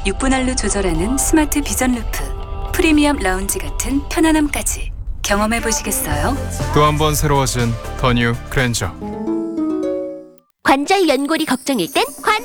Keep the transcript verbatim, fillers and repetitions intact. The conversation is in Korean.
육 분 안로 조절하는 스마트 비전 루프, 프리미엄 라운지 같은 편안함까지 경험해 보시겠어요? 또 한 번 새로워진 더 뉴 그랜저. 관절 연골이 걱정일 땐 관